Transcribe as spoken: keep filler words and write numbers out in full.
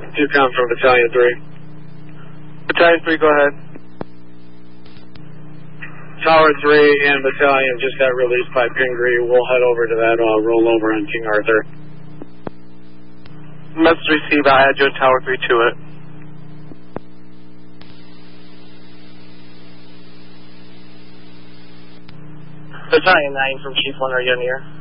You come from Battalion three. Battalion three, go ahead. Tower three and Battalion just got released by Pingree. We'll head over to that uh, rollover on King Arthur. Message received. I add you in Tower three to it. Battalion nine from Chief one, are you in here?